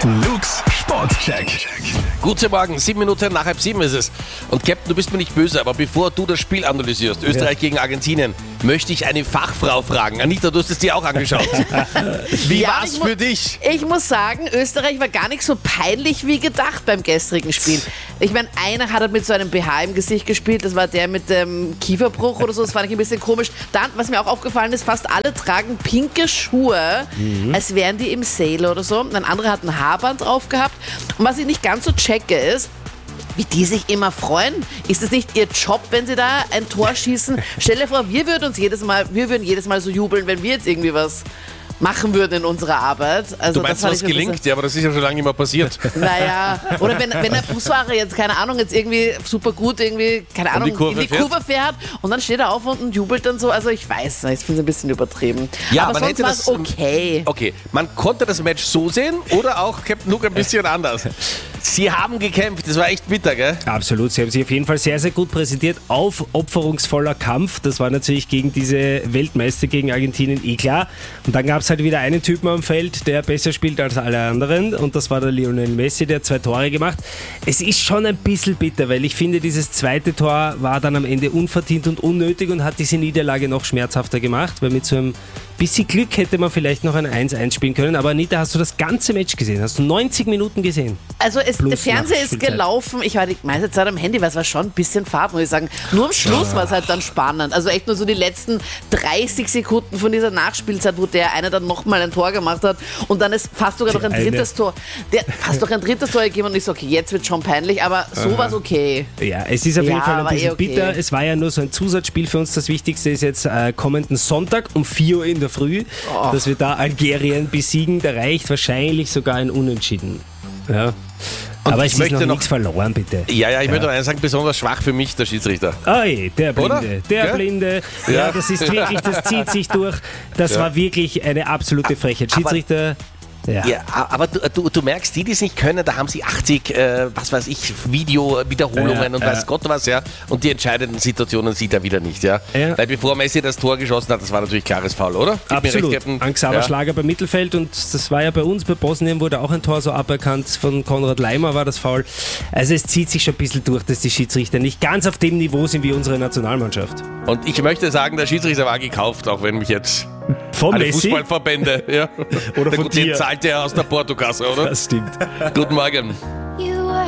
Luke's Sportcheck. Guten Morgen, 7 Minuten nach 6:30 ist es. Und Captain, du bist mir nicht böse, aber bevor du das Spiel analysierst, Österreich gegen Argentinien, möchte ich eine Fachfrau fragen. Anita, du hast es dir auch angeschaut. Wie war's für dich? Ich muss sagen, Österreich war gar nicht so peinlich wie gedacht beim gestrigen Spiel. Ich meine, einer hat mit so einem BH im Gesicht gespielt, das war der mit dem Kieferbruch oder so, das fand ich ein bisschen komisch. Dann, was mir auch aufgefallen ist, fast alle tragen pinke Schuhe, als wären die im Sale oder so. Ein anderer hat ein Haarband drauf gehabt. Und was ich nicht ganz so checke ist, wie die sich immer freuen. Ist es nicht ihr Job, wenn sie da ein Tor schießen? Stell dir vor, wir würden jedes Mal so jubeln, wenn wir jetzt irgendwie was machen würden in unserer Arbeit. Also, du meinst, was gelingt? Ja, aber das ist ja schon lange nicht mehr passiert. Naja, oder wenn der Busfahrer jetzt, keine Ahnung, jetzt irgendwie super gut irgendwie, keine Ahnung, in die Kurve fährt und dann steht er auf und jubelt dann so. Also ich weiß nicht, ich finde es ein bisschen übertrieben. Ja, aber sonst war es okay. Okay, man konnte das Match so sehen oder auch Captain Luke ein bisschen anders. Sie haben gekämpft, das war echt bitter, gell? Absolut, sie haben sich auf jeden Fall sehr, sehr gut präsentiert. Aufopferungsvoller Kampf, das war natürlich gegen diese Weltmeister, gegen Argentinien klar. Und dann gab es halt wieder einen Typen am Feld, der besser spielt als alle anderen und das war der Lionel Messi, der 2 Tore gemacht. Es ist schon ein bisschen bitter, weil ich finde, dieses zweite Tor war dann am Ende unverdient und unnötig und hat diese Niederlage noch schmerzhafter gemacht, weil mit so einem bisschen Glück hätte man vielleicht noch ein 1-1 spielen können. Aber Anita, hast du das ganze Match gesehen? Hast du 90 Minuten gesehen? Also der Fernseher ist gelaufen. Ich war die meiste Zeit am Handy, weil es war schon ein bisschen Fahrt, muss ich sagen. Nur am Schluss war es halt dann spannend. Also echt nur so die letzten 30 Sekunden von dieser Nachspielzeit, wo der eine dann nochmal ein Tor gemacht hat und dann ist fast sogar noch ein drittes Tor. Der fast noch ein drittes Tor gegeben und ich so, okay, jetzt wird schon peinlich, aber so war es okay. Ja, es ist auf jeden Fall ein bisschen okay. bitter. Es war ja nur so ein Zusatzspiel für uns. Das Wichtigste ist jetzt kommenden Sonntag um 4 Uhr in der Früh, dass wir da Algerien besiegen. Da reicht wahrscheinlich sogar ein Unentschieden. Ja. Aber es ist noch nichts verloren, bitte. Ja, ich möchte noch eins sagen, besonders schwach für mich, der Schiedsrichter. Oi, der Blinde. Oder? Der Blinde. Ja, das ist wirklich, das zieht sich durch. Das war wirklich eine absolute Frechheit. Schiedsrichter... Ja, aber du merkst, die es nicht können, da haben sie 80, Video-Wiederholungen und weiß Gott was, ja. Und die entscheidenden Situationen sieht er wieder nicht, ja. Weil bevor Messi das Tor geschossen hat, das war natürlich klares Foul, oder? Absolut. An Xaver Schlager beim Mittelfeld und das war ja bei uns, bei Bosnien wurde auch ein Tor so aberkannt, von Konrad Leimer war das Foul. Also es zieht sich schon ein bisschen durch, dass die Schiedsrichter nicht ganz auf dem Niveau sind wie unsere Nationalmannschaft. Und ich möchte sagen, der Schiedsrichter war gekauft, auch wenn mich jetzt... Von alle Messi? Fußballverbände, ja. Oder von dir. Den zahlt er aus der Portokasse, oder? Das stimmt. Guten Morgen.